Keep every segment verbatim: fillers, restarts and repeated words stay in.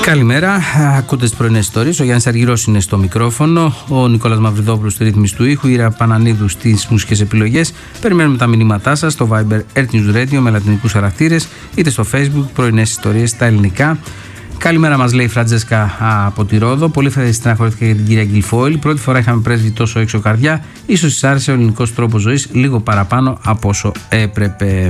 Καλημέρα, ακούτε τις πρωινές ιστορίες. Ο Γιάννης Αργυρός είναι στο μικρόφωνο, ο Νικόλας Μαυριδόπουλος στη ρύθμιση του ήχου, η Ήρα Πανανίδου στις μουσικές επιλογές. Περιμένουμε τα μηνύματά σας στο Viber Earth News Radio με λατινικούς χαρακτήρες, είτε στο Facebook πρωινές ιστορίες στα ελληνικά. Καλημέρα, μας λέει η Φραντζέσκα από τη Ρόδο. Πολύ στεναχωρήθηκα για την κυρία Γκυλφόιλ. Πρώτη φορά είχαμε πρέσβει τόσο έξω καρδιά. Ίσως της άρεσε ο ελληνικός τρόπος ζωής λίγο παραπάνω από όσο έπρεπε.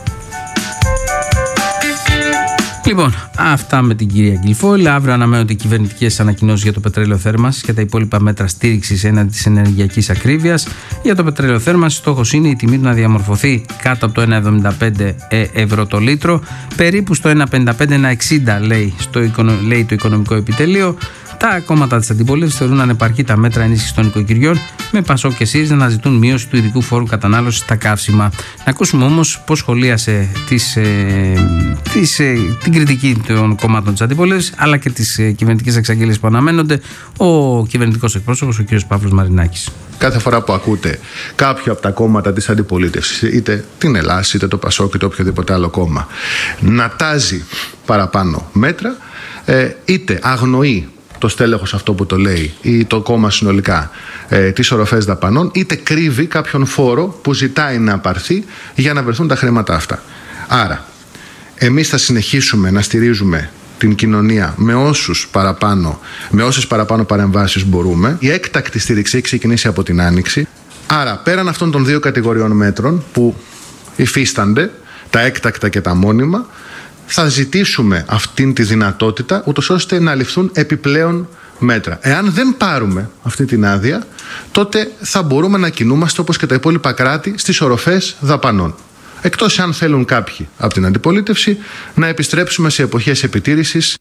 Λοιπόν, αυτά με την κυρία Γκυλφόιλ. Αύριο αναμένονται οι κυβερνητικές ανακοινώσεις για το πετρέλαιο θέρμανσης και τα υπόλοιπα μέτρα στήριξης έναντι της ενεργειακής ακρίβειας. Για το πετρέλαιο θέρμανσης, στόχος είναι η τιμή του να διαμορφωθεί κάτω από το ένα εβδομήντα πέντε ευρώ το λίτρο, περίπου στο ένα πενήντα πέντε ένα εξήντα λέει, στο, λέει το Οικονομικό Επιτελείο. Τα κόμματα της αντιπολίτευσης θεωρούν ανεπαρκή τα μέτρα ενίσχυσης των οικοκυριών, με Πασόκ και ΣΥΡΙΖΑ να ζητούν μείωση του ειδικού φόρου κατανάλωσης στα καύσιμα. Να ακούσουμε όμως πώς σχολίασε τις, ε, τις, ε, την κριτική των κομμάτων της αντιπολίτευσης, αλλά και τις ε, κυβερνητικές εξαγγελίες που αναμένονται, ο κυβερνητικός εκπρόσωπος, ο κ. Παύλος Μαρινάκης. Κάθε φορά που ακούτε κάποιο από τα κόμματα της αντιπολίτευσης, είτε την Ελλάδα, είτε το Πασόκ, είτε οποιοδήποτε άλλο κόμμα, να τάζει παραπάνω μέτρα, ε, είτε αγνοεί το στέλεχος αυτό που το λέει ή το κόμμα συνολικά ε, τις οροφές δαπανών, είτε κρύβει κάποιον φόρο που ζητάει να απαρθεί για να βρεθούν τα χρήματα αυτά. Άρα, εμείς θα συνεχίσουμε να στηρίζουμε την κοινωνία με, όσους παραπάνω, με όσες παραπάνω παρεμβάσεις μπορούμε. Η έκτακτη στήριξη έχει ξεκινήσει από την Άνοιξη. Άρα, πέραν αυτών των δύο κατηγοριών μέτρων που υφίστανται, τα έκτακτα και τα μόνιμα, θα ζητήσουμε αυτήν τη δυνατότητα, ούτως ώστε να ληφθούν επιπλέον μέτρα. Εάν δεν πάρουμε αυτή την άδεια, τότε θα μπορούμε να κινούμαστε όπως και τα υπόλοιπα κράτη στις οροφές δαπανών. Εκτός αν θέλουν κάποιοι από την αντιπολίτευση να επιστρέψουμε σε εποχές επιτήρησης.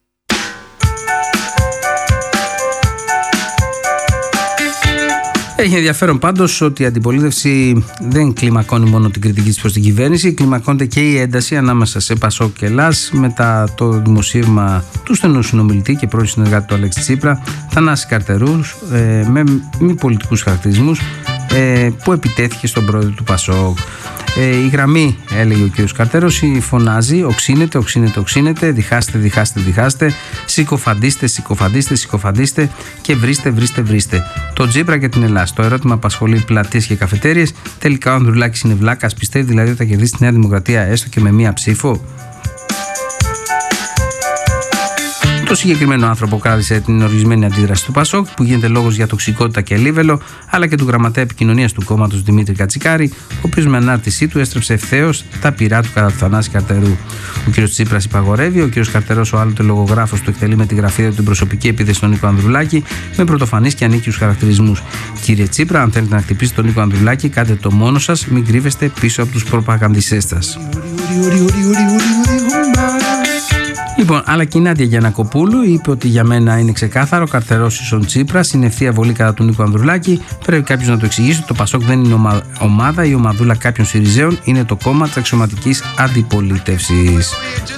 Έχει ενδιαφέρον πάντως ότι η αντιπολίτευση δεν κλιμακώνει μόνο την κριτική της προς την κυβέρνηση, κλιμακώνεται και η ένταση ανάμεσα σε Πασόκ και Ελλάς μετά το δημοσίευμα του στενού συνομιλητή και πρώην συνεργάτη του Αλέξη Τσίπρα, Θανάση Καρτερού, ε, με μη πολιτικούς χαρακτηρισμούς, ε, που επιτέθηκε στον πρόεδρο του Πασόκ. Ε, η γραμμή, έλεγε ο κ. Καρτερός, φωνάζει: οξύνεται, οξύνεται, οξύνεται, διχάστε, διχάστε, διχάστε, συκοφαντήστε, συκοφαντήστε, συκοφαντήστε και βρίστε, βρίστε, βρίστε. Το Τσίπρα και την Ελλάδα. Το ερώτημα απασχολεί πλατείες και καφετέριες. Τελικά ο Ανδρουλάκης είναι βλάκας, πιστεύει δηλαδή ότι θα κερδίσει τη Νέα Δημοκρατία έστω και με μία ψήφο? Το συγκεκριμένο άνθρωπο κράτησε την ορισμένη αντίδραση του Πασόκ, που γίνεται λόγος για τοξικότητα και λίβελο, αλλά και του γραμματέα επικοινωνίας του κόμματος Δημήτρη Κατσικάρη, ο οποίος με ανάρτησή του έστρεψε ευθέως τα πυρά του κατά του Θανάση Καρτερού. Ο κ. Τσίπρας υπαγορεύει, ο κ. Καρτερός, ο άλλοτε λογογράφος του, εκτελεί με τη γραφεία του την προσωπική επίθεση στον Νίκο Ανδρουλάκη με πρωτοφανείς και ανίκιους χαρακτηρισμούς. Κύριε Τσίπρα, αν θέλετε να χτυπήσετε τον Νίκο Ανδρουλάκη, κάντε το μόνο σας, μην κρύβεστε πίσω από τους προπαγανδιστές σας. Λοιπόν, αλλά και η Νάντια Γιαννακοπούλου είπε ότι για μένα είναι ξεκάθαρο: Καρτερός ίσον Τσίπρας, είναι ευθεία βολή κατά του Νίκου Ανδρουλάκη. Πρέπει κάποιος να το εξηγήσει. Το Πασόκ δεν είναι ομα... ομάδα ή ομαδούλα κάποιων Συριζέων, είναι το κόμμα της αξιωματικής αντιπολίτευσης.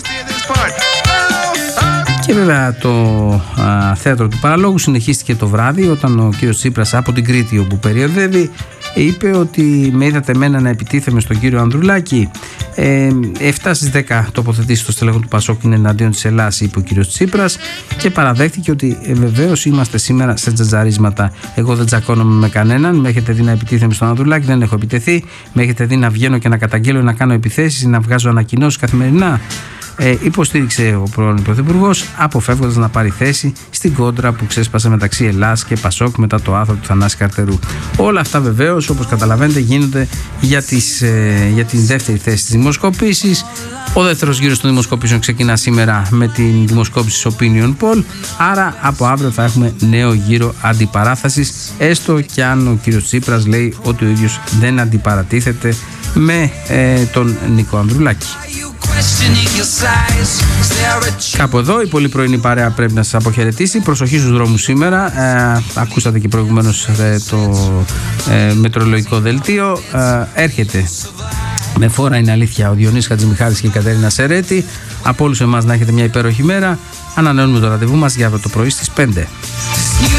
Και βέβαια το α, θέατρο του παραλόγου συνεχίστηκε το βράδυ, όταν ο κύριος Τσίπρας από την Κρήτη, όπου περιοδεύει, είπε ότι με είδατε εμένα να επιτίθεμαι στον κύριο Ανδρουλάκη. Ε, εφτά στις δέκα τοποθετήσεις στο στελέχο του Πασόκ είναι εναντίον της Ελλάς, είπε ο κύριος Τσίπρας, και παραδέχτηκε ότι ε, βεβαίως είμαστε σήμερα σε τζατζαρίσματα. Εγώ δεν τζακώνομαι με κανέναν. Με έχετε δει να επιτίθεμαι στον Ανδρουλάκη, δεν έχω επιτεθεί. Με έχετε δει να βγαίνω και να καταγγέλω, να κάνω επιθέσεις, να βγάζω ανακοινώσεις καθημερινά. Ε, υποστήριξε ο πρώην Πρωθυπουργός, αποφεύγοντας να πάρει θέση στην κόντρα που ξέσπασε μεταξύ Ελλάς και Πασόκ μετά το άθρο του Θανάση Καρτερού. Όλα αυτά βεβαίως, όπως καταλαβαίνετε, γίνονται για, τις, ε, για την δεύτερη θέση της δημοσκόπησης. Ο δεύτερος γύρος των δημοσκόπησεων ξεκινά σήμερα με την δημοσκόπηση Opinion Poll. Άρα από αύριο θα έχουμε νέο γύρο αντιπαράθεσης, έστω και αν ο κύριος Τσίπρας λέει ότι ο ίδιος δεν αντιπαρατίθεται με ε, τον Νίκο Ανδρουλάκη. Κάπου εδώ η πολύ πρωινή παρέα πρέπει να σας αποχαιρετήσει. Προσοχή στους δρόμους σήμερα. ε, Ακούσατε και προηγουμένως ε, το ε, μετρολογικό δελτίο. ε, Έρχεται με φόρα, είναι αλήθεια, ο Διονύσης Χατζημιχάλης και η Κατερίνα Σερέτη. Από όλους εμάς να έχετε μια υπέροχη μέρα. Ανανεώνουμε το ραντεβού μας για το πρωί στις πέντε.